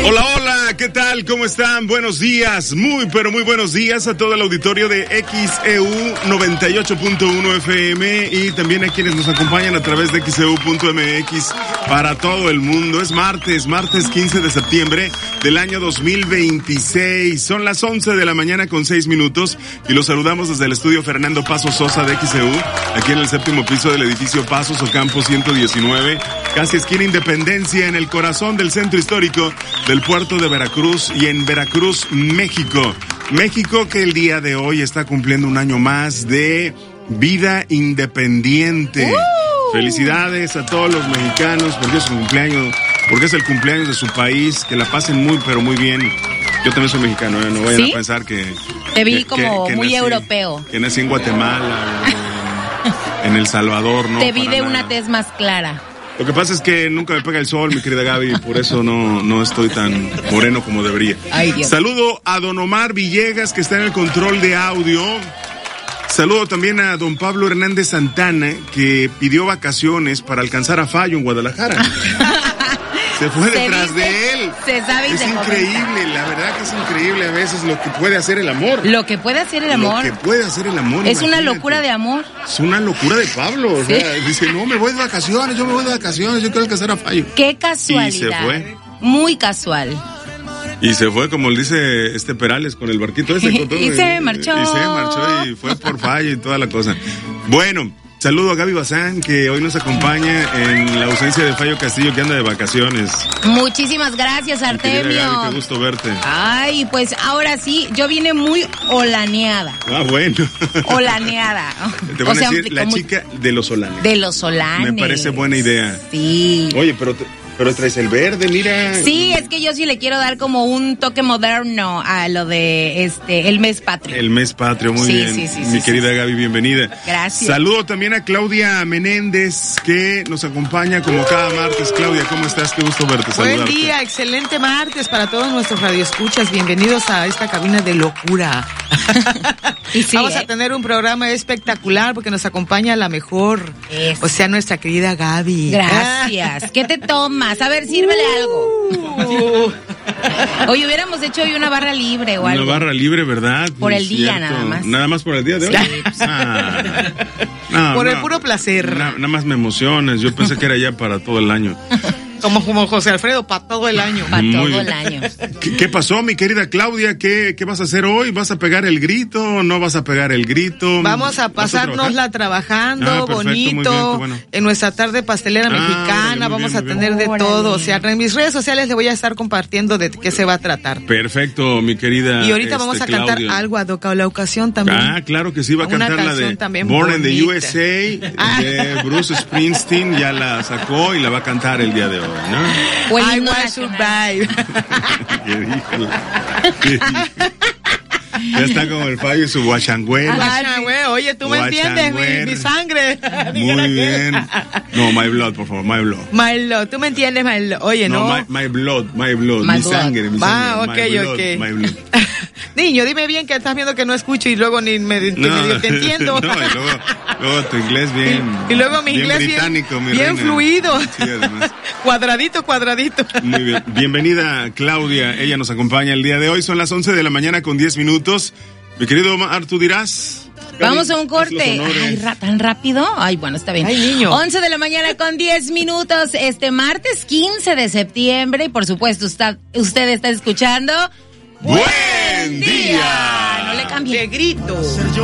Hola, hola, ¿qué tal? ¿Cómo están? Buenos días, pero muy buenos días a todo el auditorio de XEU 98.1 FM y también a quienes nos acompañan a través de XEU.mx para todo el mundo. Es martes 15 de septiembre del año 2026. Son las 11 de la mañana con 6 minutos y los saludamos desde el estudio Fernando Paso Sosa de XEU, aquí en el 7º piso del edificio Pasos Ocampo 119, casi esquina Independencia, en el corazón del centro histórico del puerto de Veracruz y en Veracruz, México. México que el día de hoy está cumpliendo un año más de vida independiente. Felicidades a todos los mexicanos porque es su cumpleaños, porque es el cumpleaños de su país. Que la pasen muy, pero muy bien. Yo también soy mexicano, no vayan a pensar que... Te vi como muy nací, europeo. Que nací en Guatemala, en El Salvador, ¿no? Te vi de una tez más clara. Lo que pasa es que nunca me pega el sol, mi querida Gaby, por eso no estoy tan moreno como debería. Ay, Dios. Saludo a don Omar Villegas, que está en el control de audio. Saludo también a don Pablo Hernández Santana, que pidió vacaciones para alcanzar a Fallo en Guadalajara. Se fue detrás de él. Se sabe y es se increíble, comenta. la verdad que es increíble a veces lo que puede hacer el amor. Lo que puede hacer el amor. Lo que puede hacer el amor. Es una imagínate. locura de amor. Es una locura de Pablo. O ¿Sí? sea, dice, no, me voy de vacaciones, yo quiero alcanzar a Fallo. Qué casualidad. Y se fue. Muy casual. Y se fue, como le dice Perales, con el barquito ese. Con todo, Y se marchó. Y se marchó y fue por Fallo y toda la cosa. Bueno, saludo a Gaby Bazán, que hoy nos acompaña en la ausencia de Fallo Castillo, que anda de vacaciones. Muchísimas gracias, Artemio. Querida Gaby, qué gusto verte. Ay, pues ahora sí, yo vine muy olaneada. Ah, bueno. Olaneada. Te van a decir la chica de los solanes. De los solanes. Me parece buena idea. Sí. Oye, pero traes el verde, mira. Sí, es que yo sí le quiero dar como un toque moderno a lo de el mes patrio. El mes patrio, muy bien. Mi querida Gaby, bienvenida. Gracias. Saludo también a Claudia Menéndez, que nos acompaña como cada martes. Claudia, ¿cómo estás? Qué gusto verte. Buen día, excelente martes para todos nuestros radioescuchas. Bienvenidos a esta cabina de locura. Y sí, vamos a tener un programa espectacular porque nos acompaña la mejor, o sea, nuestra querida Gaby. Gracias. ¿Qué te tomas? A ver, sírvele algo. Oye, hubiéramos hecho hoy una barra libre o algo. Una barra libre, ¿verdad? Por el día, nada más. ¿Nada más por el día de hoy? Sí, pues. Por el puro placer. Nada más me emocionas. Yo pensé que era ya para todo el año. Como José Alfredo, para todo el año. Para todo el año. ¿Qué pasó, mi querida Claudia? ¿Qué vas a hacer hoy? ¿Vas a pegar el grito? ¿No vas a pegar el grito? Vamos a pasárnosla trabajando, perfecto, bonito, muy bien, bueno. En nuestra tarde pastelera mexicana. Vamos a tener de todo. O sea, en mis redes sociales le voy a estar compartiendo de qué se va a tratar. Perfecto, mi querida. Y ahorita vamos a cantar algo a la ocasión también. Ah, claro que sí, va a cantar la de Born in the USA, de Bruce Springsteen. Ya la sacó y la va a cantar el día de hoy, ¿no? I want to survive. Ya está como el Fallo y su guachangüe. Oye, tú me entiendes, mi sangre. Muy bien. No, my blood, por favor, my blood. My blood, tú me entiendes, my blood. Oye, no. My blood, mi sangre. Ah, ok. My blood. Niño, dime bien que estás viendo que no escucho y luego ni medio te entiendo. No, y luego tu inglés bien. Y luego mi inglés británico, bien fluido. Sí, además. Cuadradito. Muy bien. Bienvenida, Claudia. Ella nos acompaña el día de hoy. Son las 11 de la mañana con 10 minutos. Mi querido Omar, ¿tú dirás? Vamos a un corte. Ay, ¿tan rápido? Ay, bueno, está bien. Ay, niño. 11 de la mañana con 10 minutos. Este martes 15 de septiembre. Y por supuesto, usted está escuchando... ¡Buen día! No le cambie. ¡Qué grito!